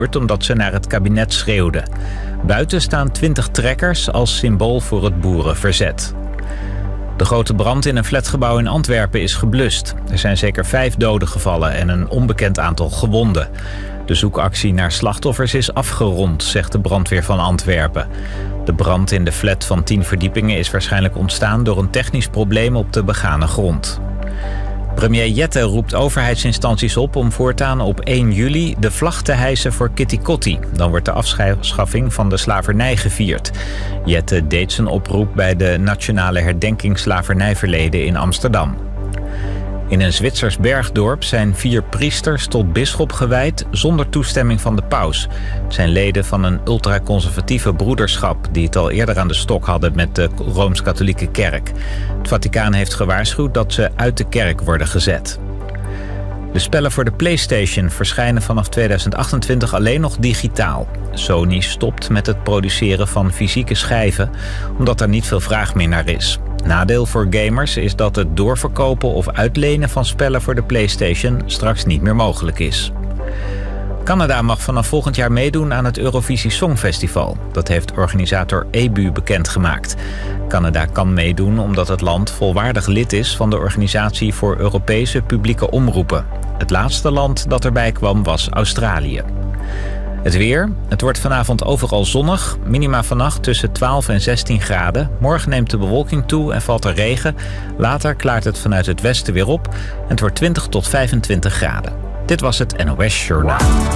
omdat ze naar het kabinet schreeuwden. Buiten staan 20 trekkers als symbool voor het boerenverzet. De grote brand in een flatgebouw in Antwerpen is geblust. Er zijn zeker 5 doden gevallen en een onbekend aantal gewonden. De zoekactie naar slachtoffers is afgerond, zegt de brandweer van Antwerpen. De brand in de flat van 10 verdiepingen is waarschijnlijk ontstaan door een technisch probleem op de begane grond. Premier Jette roept overheidsinstanties op om voortaan op 1 juli de vlag te hijsen voor Kitty Kotti. Dan wordt de afschaffing van de slavernij gevierd. Jette deed zijn oproep bij de Nationale Herdenking Slavernijverleden in Amsterdam. In een Zwitsers bergdorp zijn 4 priesters tot bisschop gewijd zonder toestemming van de paus. Het zijn leden van een ultraconservatieve broederschap die het al eerder aan de stok hadden met de Rooms-Katholieke Kerk. Het Vaticaan heeft gewaarschuwd dat ze uit de kerk worden gezet. De spellen voor de PlayStation verschijnen vanaf 2028 alleen nog digitaal. Sony stopt met het produceren van fysieke schijven, omdat er niet veel vraag meer naar is. Nadeel voor gamers is dat het doorverkopen of uitlenen van spellen voor de PlayStation straks niet meer mogelijk is. Canada mag vanaf volgend jaar meedoen aan het Eurovisie Songfestival. Dat heeft organisator EBU bekendgemaakt. Canada kan meedoen omdat het land volwaardig lid is van de Organisatie voor Europese Publieke Omroepen. Het laatste land dat erbij kwam was Australië. Het weer. Het wordt vanavond overal zonnig. Minima vannacht tussen 12 en 16 graden. Morgen neemt de bewolking toe en valt er regen. Later klaart het vanuit het westen weer op. En het wordt 20 tot 25 graden. Dit was het NOS Journaal.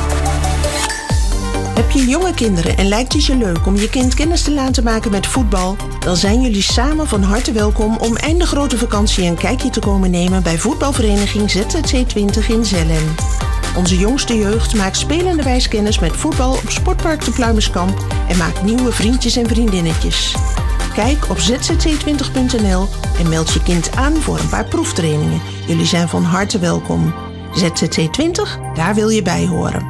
Heb je jonge kinderen en lijkt het je leuk om je kind kennis te laten maken met voetbal? Dan zijn jullie samen van harte welkom om eind de grote vakantie een kijkje te komen nemen bij voetbalvereniging ZZC20 in Zellen. Onze jongste jeugd maakt spelenderwijs kennis met voetbal op Sportpark de Pluimeskamp en maakt nieuwe vriendjes en vriendinnetjes. Kijk op zzc20.nl en meld je kind aan voor een paar proeftrainingen. Jullie zijn van harte welkom. ZZC20, daar wil je bij horen.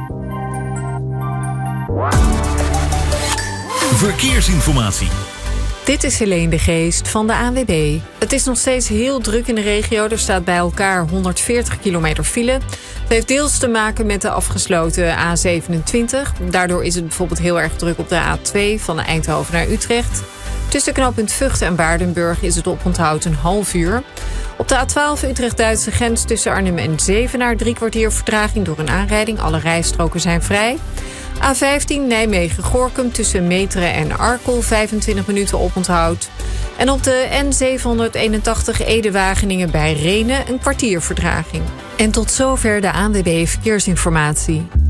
Verkeersinformatie. Dit is Helene de Geest van de ANWB. Het is nog steeds heel druk in de regio. Er staat bij elkaar 140 kilometer file. Het heeft deels te maken met de afgesloten A27. Daardoor is het bijvoorbeeld heel erg druk op de A2 van Eindhoven naar Utrecht. Tussen knooppunt Vught en Waardenburg is het oponthoud een half uur. Op de A12 Utrecht-Duitse grens tussen Arnhem en Zevenaar 3 kwartier vertraging door een aanrijding. Alle rijstroken zijn vrij. A15 Nijmegen-Gorinchem tussen Meteren en Arkel 25 minuten oponthoud. En op de N781 Ede-Wageningen bij Rhenen een kwartier vertraging. En tot zover de ANWB Verkeersinformatie.